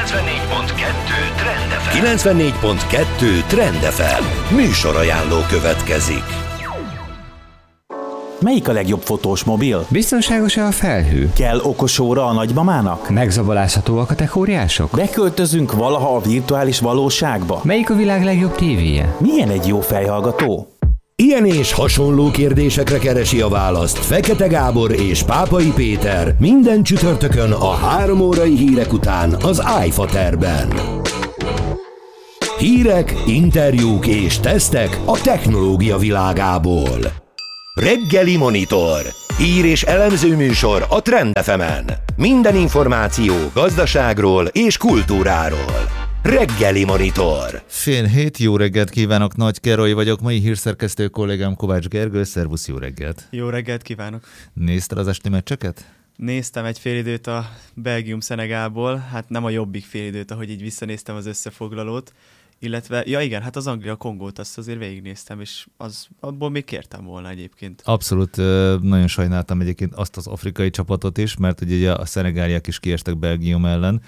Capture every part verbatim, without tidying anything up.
kilencvennégy pont kettő Trend ef em. kilencvennégy pont kettő Trend ef em. Műsorajánló következik. Melyik a legjobb fotós mobil? Biztonságos-e a felhő? Kell okos óra a nagymamának? Megzabolázhatóak a techóriások? Beköltözünk valaha a virtuális valóságba? Melyik a világ legjobb tévéje? Milyen egy jó fejhallgató? Ilyen és hasonló kérdésekre keresi a választ Fekete Gábor és Pápai Péter minden csütörtökön a három órai hírek után az iFaterben. Hírek, interjúk és tesztek a technológia világából. Reggeli Monitor. Hír és elemző műsor a Trend ef emen. Minden információ gazdaságról és kultúráról. Reggeli Monitor. Fél hét, jó reggelt kívánok, Nagy Keroly vagyok, mai hírszerkesztő kollégám Kovács Gergő, szervusz, jó reggelt. Jó reggelt kívánok. Nézted az esti meccseket? Néztem egy félidőt a Belgium-Szenegából, hát nem a jobbik félidőt, ahogy így visszanéztem az összefoglalót, illetve, ja igen, hát az Anglia-Kongót azt azért végignéztem, és az, abból még kértem volna egyébként. Abszolút, nagyon sajnáltam egyébként azt az afrikai csapatot is, mert ugye a szenegáliak is kiestek Belgium ellen.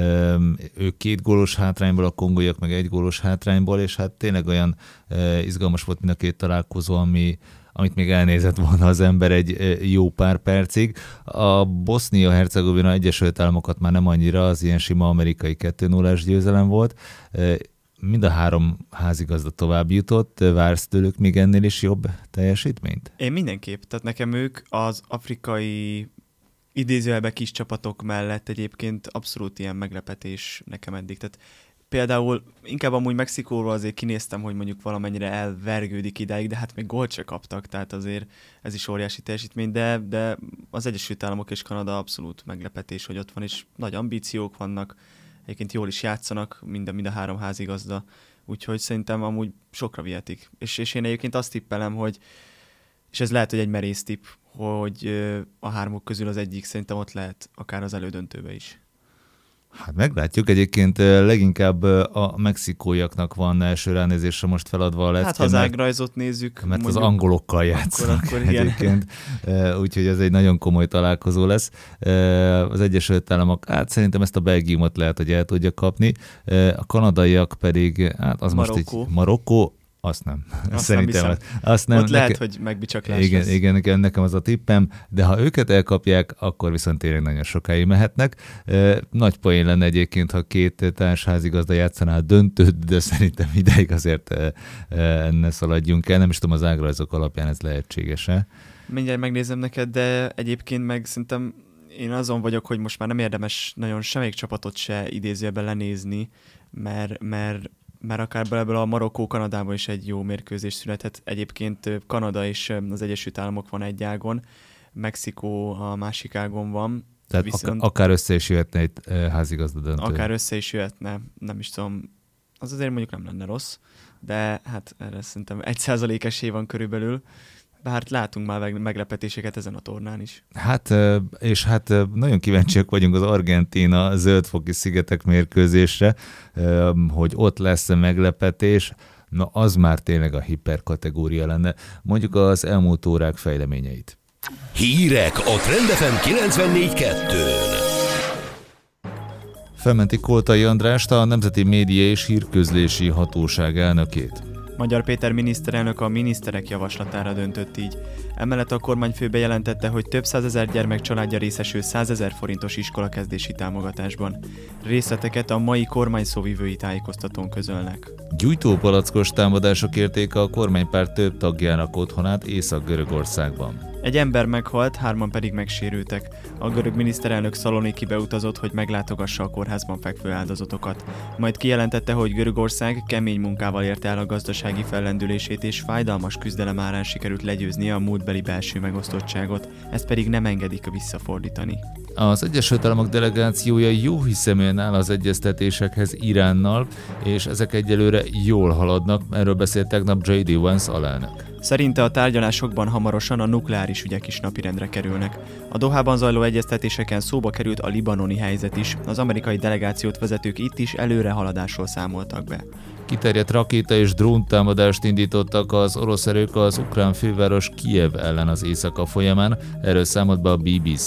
Ők két gólos hátrányból, a kongóiak meg egy gólos hátrányból, és hát tényleg olyan izgalmas volt mind a két találkozó, ami amit még elnézett volna az ember egy jó pár percig. A Bosznia-Hercegovina Egyesült Államokat már nem annyira, az ilyen sima amerikai kettő nullás győzelem volt. Mind a három házigazda tovább jutott, vársz tőlük még ennél is jobb teljesítményt? Én mindenképp, tehát nekem ők az afrikai idézőjelben kis csapatok mellett egyébként abszolút ilyen meglepetés nekem eddig. Tehát például inkább amúgy Mexikóról azért kinéztem, hogy mondjuk valamennyire elvergődik idáig, de hát még gólt se kaptak, tehát azért ez is óriási teljesítmény, de, de az Egyesült Államok és Kanada abszolút meglepetés, hogy ott van, és nagy ambíciók vannak, egyébként jól is játszanak, mind a, mind a három házigazda, úgyhogy szerintem amúgy sokra vihetik. És, és én egyébként azt tippelem, hogy, és ez lehet, hogy egy merész tipp, hogy a hármuk közül az egyik szerintem ott lehet akár az elődöntőbe is. Hát meglátjuk, egyébként leginkább a mexikóiaknak van első ránézésre most feladva a lecke. Hát ha az ágrajzot nézzük. Mert mondjuk, az angolokkal játszanak akkor, akkor egyébként, úgyhogy ez egy nagyon komoly találkozó lesz. Az Egyesült Államok, hát szerintem ezt a Belgiumot lehet, hogy el tudja kapni, a kanadaiak pedig, hát az Marokkó. Most így Marokkó, azt nem. Azt Szerintem nem az, azt nem. Ott lehet, neke, hogy megbicsaklás igen, lesz. Igen, nekem az a tippem, de ha őket elkapják, akkor viszont tényleg nagyon sokáig mehetnek. Nagy poén lenne egyébként, ha két társházigazda játszaná a döntőt, de szerintem ideig azért ne szaladjunk el. Nem is tudom, az ágrajzok alapján ez lehetséges-e. Mindjárt megnézem neked, de egyébként meg szerintem én azon vagyok, hogy most már nem érdemes nagyon semmelyik csapatot se idézőjelben lenézni, mert, mert mert akár ebből a Marokkó-Kanadában is egy jó mérkőzés születhet. Egyébként Kanada és az Egyesült Államok van egy ágon, Mexikó a másik ágon van. Tehát viszont akár össze is jöhetne egy házigazda döntő. Akár össze is jöhetne, nem is tudom, az azért mondjuk nem lenne rossz, de hát erre szerintem egy százalék esély van körülbelül. De hát látunk már meglepetéseket ezen a tornán is. Hát, és hát nagyon kíváncsiak vagyunk az Argentína zöldfoki szigetek mérkőzésre, hogy ott lesz-e meglepetés. Na, az már tényleg a hiperkategória lenne. Mondjuk az elmúlt órák fejleményeit. Hírek a Trend ef em kilencvennégy kettőn. Felmenti Koltai Andrást, a Nemzeti Média és Hírközlési Hatóság elnökét. Magyar Péter miniszterelnök a miniszterek javaslatára döntött így. Emellett a kormányfő bejelentette, hogy több százezer gyermek családja részesül százezer forintos iskolakezdési támogatásban. Részleteket a mai kormányszóvivői tájékoztatón közölnek. Gyújtópalackos támadások érték a kormánypárt több tagjának otthonát Észak-Görögországban. Egy ember meghalt, hárman pedig megsérültek. A görög miniszterelnök Szalonikibe utazott, hogy meglátogassa a kórházban fekvő áldozatokat. Majd kijelentette, hogy Görögország kemény munkával érte el a gazdasági fellendülését, és fájdalmas küzdelem árán sikerült legyőzni a múltbeli belső megosztottságot, ezt pedig nem engedik visszafordítani. Az Egyesült Államok delegációja jóhiszeműen áll az egyeztetésekhez Iránnal, és ezek egyelőre jól haladnak, erről beszélt tegnap jé dé Vance alelnök. Szerinte a tárgyalásokban hamarosan a nukleáris ügyek is napirendre kerülnek. A Dohában zajló egyeztetéseken szóba került a libanoni helyzet is, az amerikai delegációt vezetők itt is előrehaladásról számoltak be. Kiterjedt rakéta és dróntámadást indítottak az orosz erők az ukrán főváros Kijev ellen az éjszaka folyamán, erről számolt be a bé bé cé.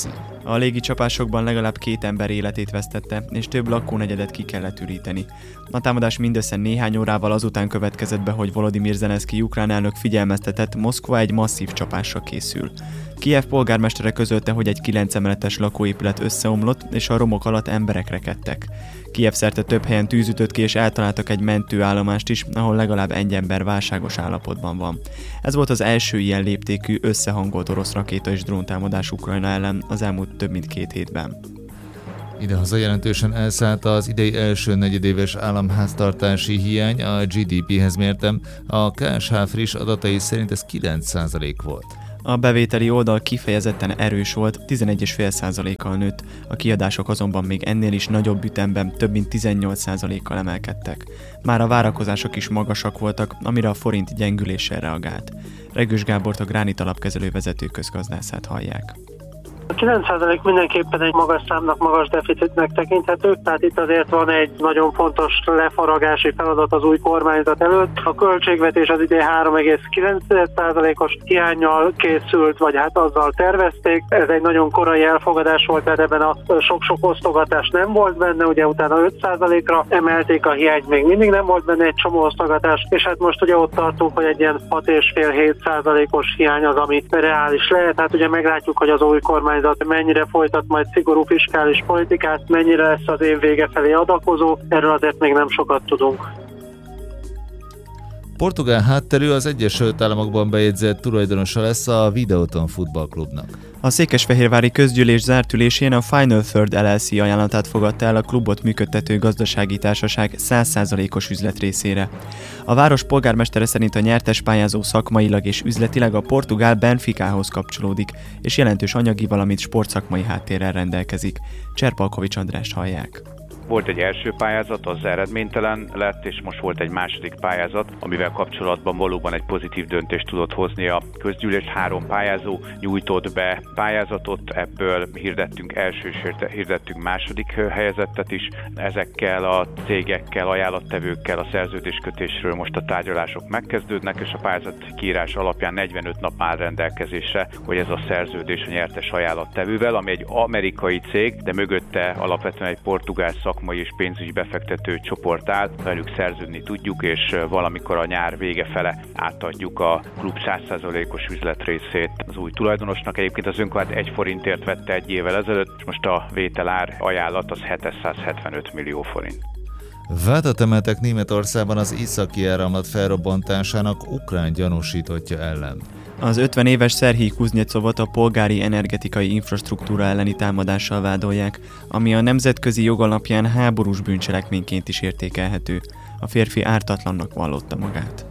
A légicsapásokban legalább két ember életét vesztette, és több lakónegyedet ki kellett üríteni. A támadás mindössze néhány órával azután következett be, hogy Volodymyr Zelenszkij ukrán elnök figyelmeztetett, Moszkva egy masszív csapásra készül. Kijev polgármestere közölte, hogy egy kilenc emeletes lakóépület összeomlott, és a romok alatt emberek rekedtek. Kijev szerte több helyen tűz ütött ki, és eltaláltak egy mentőállomást is, ahol legalább egy ember válságos állapotban van. Ez volt az első ilyen léptékű, összehangolt orosz rakéta és dróntámadás Ukrajna ellen az elmúlt több mint két hétben. Idehaza jelentősen elszállt az idei első negyedéves államháztartási hiány, a gé dé péhez mértem, a ká es há friss adatai szerint ez kilenc százalék volt. A bevételi oldal kifejezetten erős volt, tizenegy egész öt százalékkal nőtt, a kiadások azonban még ennél is nagyobb ütemben több mint tizennyolc százalékkal emelkedtek. Már a várakozások is magasak voltak, amire a forint gyengüléssel reagált. Regős Gábort, a Gránit alapkezelő vezető közgazdászát hallják. A kilenc százalék mindenképpen egy magas számnak, magas deficitnek tekinthető, tehát itt azért van egy nagyon fontos lefaragási feladat az új kormányzat előtt. A költségvetés az idén három egész kilenc százalékos hiánnyal készült, vagy hát azzal tervezték. Ez egy nagyon korai elfogadás volt, tehát ebben a sok-sok osztogatás nem volt benne, ugye utána öt százalékra emelték a hiányt, még mindig nem volt benne egy csomó osztogatás, és hát most ugye ott tartunk, hogy egy ilyen hat egész öt hét százalékos hiány az, ami reális lehet. Hát ugye meglátjuk, hogy az új kormány mennyire folytat majd szigorú fiskális politikát, mennyire lesz az év vége felé adakozó, erről azért még nem sokat tudunk. Portugál hátterű, az Egyesült Államokban bejegyzett tulajdonosa lesz a Videoton futballklubnak. A székesfehérvári közgyűlés zárt ülésén a Final Third el el cé ajánlatát fogadta el a klubot működtető gazdasági társaság száz százalékos üzletrészére. A város polgármestere szerint a nyertes pályázó szakmailag és üzletileg a portugál Benficához kapcsolódik, és jelentős anyagi, valamint sportszakmai háttérrel rendelkezik. Cserpalkovics Andrást hallják. Volt egy első pályázat, az eredménytelen lett, és most volt egy második pályázat, amivel kapcsolatban valóban egy pozitív döntést tudott hozni a közgyűlés. Három pályázó nyújtott be pályázatot, ebből hirdettünk első és hirdettünk második helyezettet is. Ezekkel a cégekkel, ajánlattevőkkel a szerződéskötésről most a tárgyalások megkezdődnek, és a pályázat kiírás alapján negyvenöt nap áll rendelkezésre, hogy ez a szerződés a nyertes ajánlattevővel, ami egy amerikai cég, de mögötte alapvetően egy portugál szakmai és pénzügyi befektető csoport áll, velük szerződni tudjuk, és valamikor a nyár vége fele átadjuk a klub száz százalékos üzletrészét az új tulajdonosnak. Egyébként az önkormányzat egy forintért vette egy évvel ezelőtt, és most a vételár ajánlat az hétszázhetvenöt millió forint. Vádat emeltek Németországban az északi áramlat felrobbantásának ukrán gyanúsítottja ellen. Az ötven éves Szerhij Kuznyecovot a polgári energetikai infrastruktúra elleni támadással vádolják, ami a nemzetközi jog alapján háborús bűncselekményként is értékelhető. A férfi ártatlannak vallotta magát.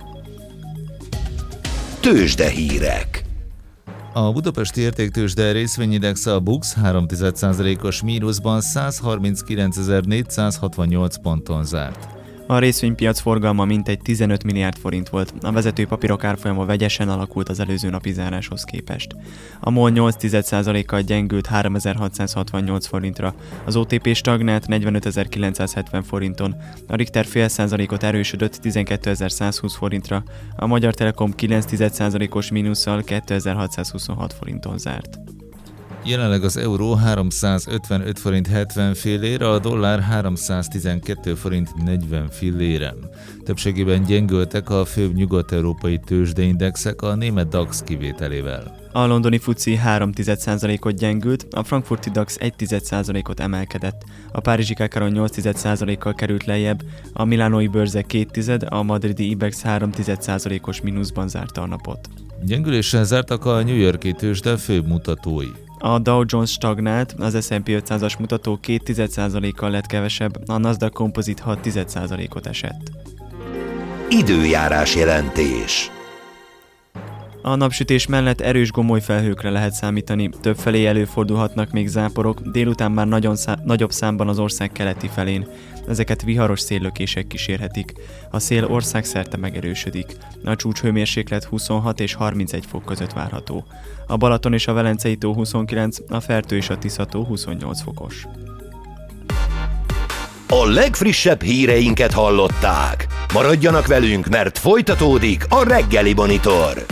Tőzsdehírek. A budapesti értéktőzsde részvényindexe a BUX három egész egy százalékos mínuszban százharminckilencezer-négyszázhatvannyolc ponton zárt. A részvénypiac forgalma mintegy tizenöt milliárd forint volt, a vezető papírok árfolyama vegyesen alakult az előző napi záráshoz képest. A MOL nyolc egész egy százalékkal gyengült háromezer-hatszázhatvannyolc forintra, az o té pé stagnált negyvenezer-kilencszázhetven forinton, a Richter fél százalékot erősödött tizenkétezer-százhúsz forintra, a Magyar Telekom kilenc egész egy százalékos mínusszal kétezer-hatszázhuszonhat forinton zárt. Jelenleg az euró háromszázötvenöt forint hetven fillére, a dollár háromszáztizenkét forint negyven fillére. Többségében gyengültek a főbb nyugat-európai tőzsdeindexek, a német DAX kivételével. A londoni fuci három egész egy százalékot gyengült, a frankfurti DAX egy egész egy százalékot emelkedett, a párizsi Kákaron nyolc egész egy százalékkal került lejjebb, a milánói bőrze két tized, a madridi Ibex három egész egy százalékos mínuszban zárta a napot. Gyengüléssel zártak a New York-i tőzsde főbb mutatói. A Dow Jones stagnált, az es and pé ötszázas mutató két egész egy százalékkal lett kevesebb, a Nasdaq Composite hat egész egy százalékot esett. Időjárás jelentés. A napsütés mellett erős gomoly felhőkre lehet számítani, többfelé előfordulhatnak még záporok, délután már nagyon szá- nagyobb számban az ország keleti felén. Ezeket viharos széllökések kísérhetik. A szél országszerte megerősödik. A csúcshőmérséklet huszonhat és harmincegy fok között várható. A Balaton és a Velencei tó huszonkilenc, a Fertő és a Tisza tó huszonnyolc fokos. A legfrissebb híreinket hallották. Maradjanak velünk, mert folytatódik a Reggeli Monitor.